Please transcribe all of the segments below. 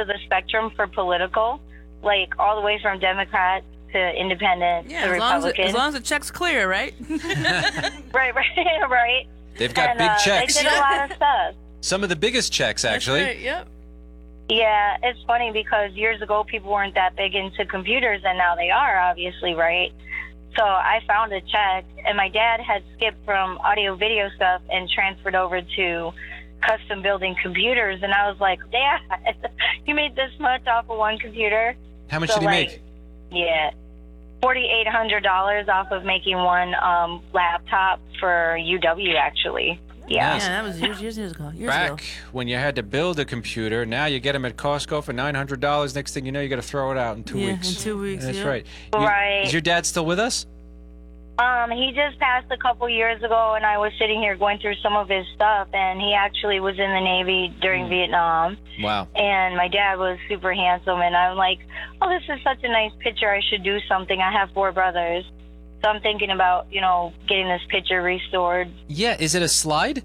of the spectrum for political, like all the way from Democrats to Independent to Republican. As long as the check's clear, right? right. They've got big checks. They did a lot of stuff. Some of the biggest checks, actually. That's right, yep. Yeah, it's funny because years ago people weren't that big into computers, and now they are, obviously, right? So I found a check, and my dad had skipped from audio-video stuff and transferred over to custom building computers, and I was like, Dad, you made this much off of one computer? How much did he make? Yeah, $4,800 off of making one laptop for UW, actually. Yeah. Yeah, that was years ago. Back when you had to build a computer, now you get them at Costco for $900. Next thing you know, you got to throw it out in 2 weeks. In 2 weeks. That's right. Right. Is your dad still with us? He just passed a couple years ago, and I was sitting here going through some of his stuff, and he actually was in the Navy during Vietnam. Wow. And my dad was super handsome, and I'm like, oh, this is such a nice picture. I should do something. I have 4 brothers. So I'm thinking about, getting this picture restored. Yeah, is it a slide?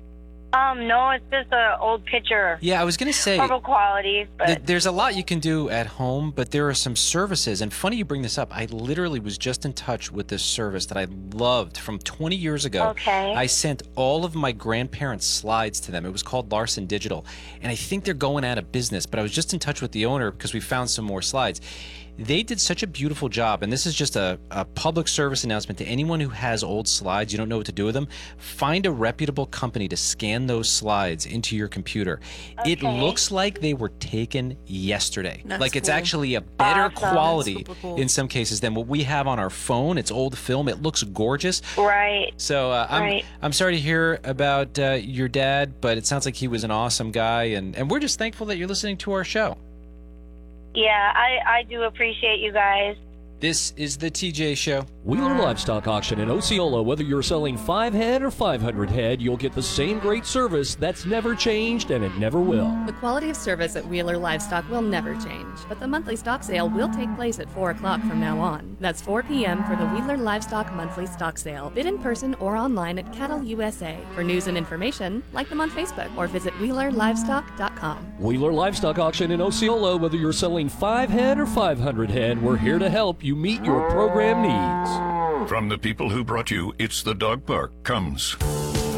No, it's just an old picture. Yeah, I was going to say, horrible quality, but there's a lot you can do at home, but there are some services. And funny you bring this up. I literally was just in touch with this service that I loved from 20 years ago. Okay. I sent all of my grandparents' slides to them. It was called Larson Digital. And I think they're going out of business, but I was just in touch with the owner because we found some more slides. They did such a beautiful job, and this is just a public service announcement to anyone who has old slides, you don't know what to do with them. Find a reputable company to scan those slides into your computer. Okay. It looks like they were taken yesterday. That's like it's cool. actually a better Awesome. quality That's super cool. in some cases than what we have on our phone. It's old film. It looks gorgeous. right. So Right. I'm sorry to hear about your dad, but it sounds like he was an awesome guy, and we're just thankful that you're listening to our show. Yeah, I do appreciate you guys. This is the TJ Show. Wheeler Livestock Auction in Osceola. Whether you're selling 5 head or 500 head, you'll get the same great service that's never changed, and it never will. The quality of service at Wheeler Livestock will never change, but the monthly stock sale will take place at 4 o'clock from now on. That's 4 p.m. for the Wheeler Livestock monthly stock sale. Bid in person or online at Cattle USA. For news and information, like them on Facebook or visit WheelerLivestock.com. Wheeler Livestock Auction in Osceola. Whether you're selling 5 head or 500 head, we're here to help you meet your program needs. From the people who brought you It's the Dog Park comes